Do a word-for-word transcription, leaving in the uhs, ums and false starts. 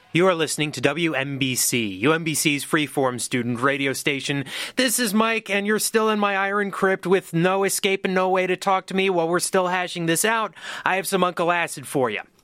You are listening to W M B C, U M B C's freeform student radio station. This is Mike, and you're still in my iron crypt with no escape and no way to talk to me while we're still hashing this out. I have some Uncle Acid for you.